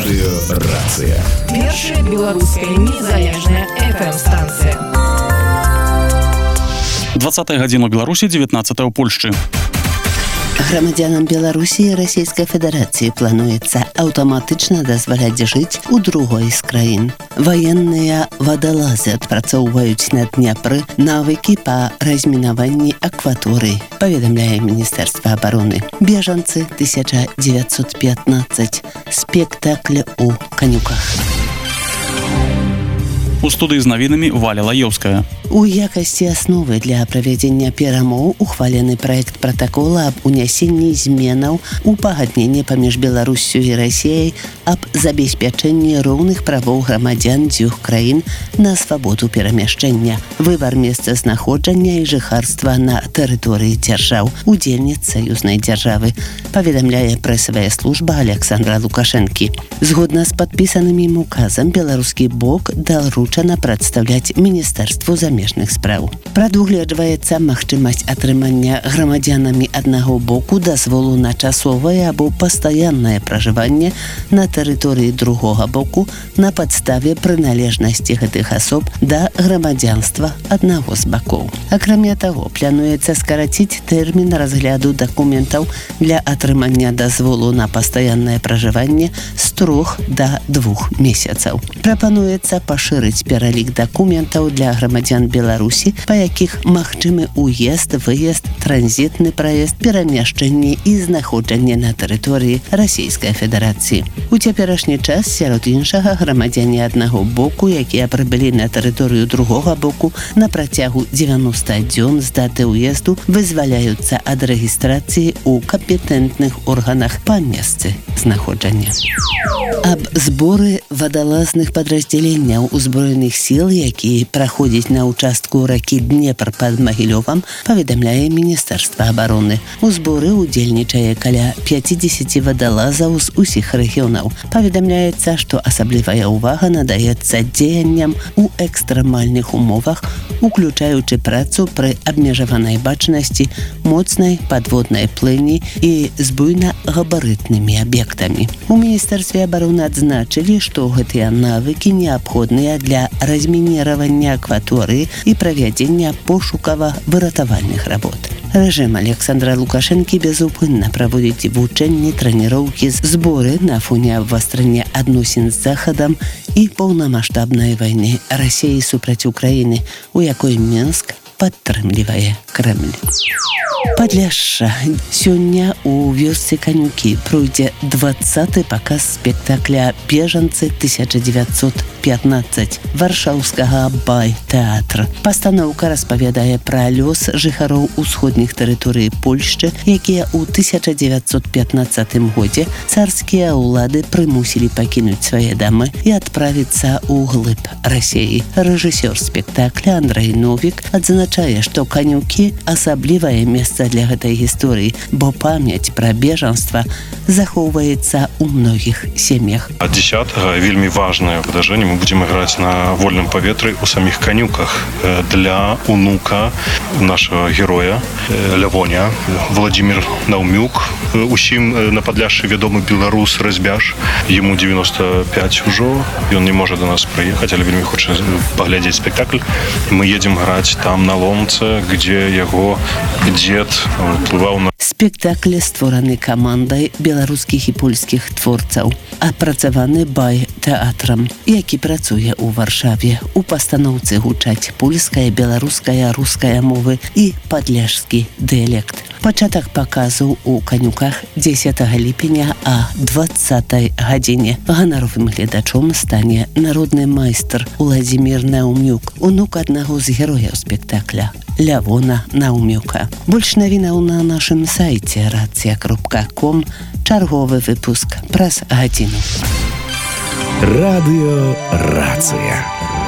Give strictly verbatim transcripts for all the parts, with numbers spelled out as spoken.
Радыёрацыя. Першая беларуская незалежная эф эм-станцыя. двадцатая гадзіна ў Беларусі, дзевятнаццатая ў Польшчы. Грамадзянам Беларусі і Расійскай Федэрацыі плануецца аўтаматычна дазваляць жыць у другой з краін. Ваенныя вадалазы адпрацоўваюць на Дняпры навыкі па размінаванні акваторыі, паведамляе Міністэрства абароны. Бежанцы тысяча дзевяцьсот пятнаццаць. Спектакль у Канюках. У студыі з навінамі Валя Лаеўская. У якасці асновы для правядзення перамоў ухвалены праект пратакола аб унясенні зменаў у пагадненне паміж Беларуссю і Расіяй аб забеспячэнні роўных правоў грамадзян дзвюх краін на свабоду перамяшчэння, выбар месцазнаходжання і жыхарства на тэрыторыі дзяржаў, удзельніц саюзнай дзяржавы, паведамляе прэсавая служба Александра Лукашэнкі. Згодна з падпісаным ім указам, беларускі бок даручана прадстаўляць Міністэрству замежных спраў. Прадугледжваецца магчымасць атрымання грамадзянамі аднаго боку дазволу на часовае або пастаяннае пражыванне на тэрыторыі другога боку на падставе прыналежнасці гэтых асоб да грамадзянства аднаго з бакоў. Акрамя таго, плануецца скараціць тэрмін разгляду дакументаў для атрымання дазволу на пастаяннае пражыванне з трох да двух месяцаў. Прапануецца пашырыць пералік дакументаў для грамадзян Беларусі, па якіх магчымы уезд, выезд, транзітны праезд, перамяшчэнне і знаходжанне на тэрыторыі Расійскай Федэрацыі. У цяперашні час, сярод іншага, грамадзяне аднаго боку, якія прыбылі на тэрыторыю другога боку на працягу дзевяноста дзён з даты ўезду, вызваляюцца ад рэгістрацыі ў кампетэнтных органах па месцы знаходжання. Аб зборы вадалазных падраздзяленняў узброеных сіл, які праходзіць на участку ракі Днепр пад Магілёвам, паведамляе Міністэрства абароны. У зборы удзельнічае каля пяцідзесяці вадалазаў з усіх рэгіёнаў. Паведамляецца, што асаблівая ўвага надаецца дзеянням у экстрэмальных умовах, уключаючы працу пры абмежаванай бачнасці, моцнай падводнай плыні і з буйнагабарытнымі аб'ектамі. У Міністэрстве абароны адзначылі, што гэтыя навыкі неабходныя для размініравання акваторыі і правядзення пошукава-выратавальных работ. Рэжым Александра Лукашэнкі безупынна праводзіць вучэнні, трэніроўкі, зборы на фоне абвастрання адносін з Захадам і поўнамаштабнай вайны Расіі супраць Украіны, у якой Мінск падтрымлівае Крэмль. Падляшша. Сёння у вёсцы Канюкі пройдзе дваццаты паказ спектакля «Бежанцы тысяча дзевяцьсот пятнаццаць» варшаўскага бай-тэатра. Пастаноўка распавядае пра лёс жыхароў усходніх тэрыторый Польшчы, якія ў тысяча дзевяцьсот пятнаццатым годзе царскія ўлады прымусілі пакінуць свае дамы і адправіцца ў глыб Расіі. Рэжысёр спектакля Андрэй Новік адзначае, што Канюкі асаблівае месца для гэтай гісторыі, бо памяць пра бежанства захоўваецца ў многіх сем'ях. А дзесятага вельмі важнае выдарэнне. Мы будзем іграць на вольным паветры ў саміх Канюках для унука нашага героя Лявоня, Владзімір Наўмюк. Усім на Падляшшы вядомы беларус Разьбяш. Яму дзевяноста пяць ужо. Ён не можа да нас прыехаць, але вельмі хоча паглядзець спектакль. Мы едзем граць там на Ломцы, дзе яго дзед уплываў на... Спектакль створаны камандай беларускіх і польскіх творцаў, апрацаваны бай-тэатрам, які працуе ў Варшаве. У пастаноўцы гучаць польская, беларуская, руская мовы і падляшскі дыялект. Пачатак паказу ў Канюках дзесятага ліпеня а дваццатай гадзіне. Ганаровым гледачом стане народны майстар Владзімір Наўмюк, унук аднаго з герояў спектакля Лявона Наўмюка. Больш навінаў на нашым сайце рацыя кропка ком. Чарговы выпуск праз гадзіну. Радыёрацыя.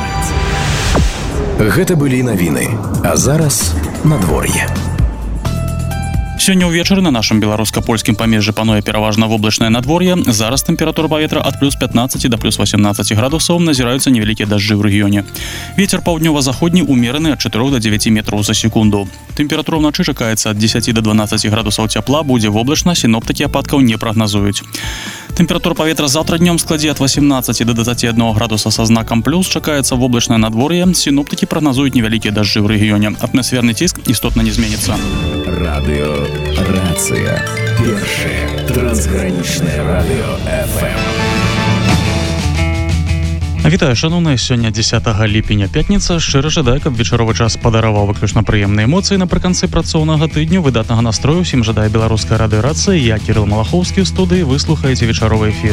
Гэта былі навіны, а зараз надвор'е. Сёння ўвечары на нашым беларуска-польскім памежжы пануе пераважна воблачнае надвор'е. Зараз тэмпература паветра ад плюс пятнаццаці да плюс васямнаццаці градусаў, назіраюцца невялікія дажджы ў рэгіёне. Вецер паўднёва-заходні ўмераны ад чатырох да дзевяці метраў за секунду. Тэмпература ўначы чакаецца ад дзесяці да дванаццаці градусаў цяпла, будзе воблачна, сіноптыкі ападкаў не прагназуюць. Тэмпература паветра заўтра днём складзе ад восемнадцати до двадцати одного градуса со знаком плюс. Чакаецца воблачнае надвор'е. Сіноптыкі прагназуюць невялікія дажджы ў рэгіёне. Атмасферны ціск істотна не зменіцца. Радио Рация. Першее трансграничное радио эф эм. Вітаю, шановныя, сёння дзесятага ліпеня пятніца. Шчыра жадаю, каб вечаровы час падараваў выключна прыемныя эмоцыі напрыканцы працоўнага тыдню. Выдатнага настрою ўсім жадае беларуская радыёрацыя. Я Кірыл Малахоўскі ў студыі. Вы слухаеце вечаровы эфір.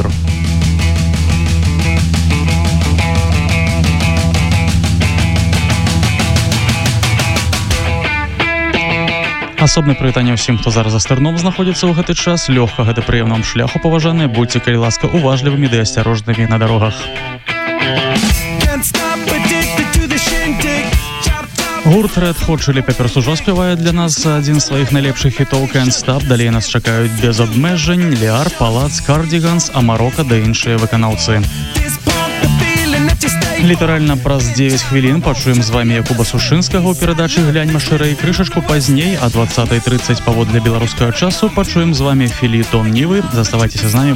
Асобнае прывітанне ўсім, хто зараз за стырном знаходзіцца ў гэты час. Лёгка гэты прыемна вам шляху, паважаныя. Будьце, калі ласка, уважлівымі ды асцярожнымі на дарогах. Гурт Red Hot Chili Peppers ужо спявае для нас адзін з сваіх найлепшых хітоў Can't Stop. Далей нас чакаюць без абмежжань, Ліар, Палац, Cardigans, Амарока ды іншыя выканаўцы. Літаральна праз дзевяць хвілін пачуем з вамі Якуба Сушынскага ў перадачы «Гляньма шырэй». Крышачку пазней, а двадцатая трыццаць паводле беларускага часу, пачуем з вамі Філі Тон Нівы. Заставайцеся з намі.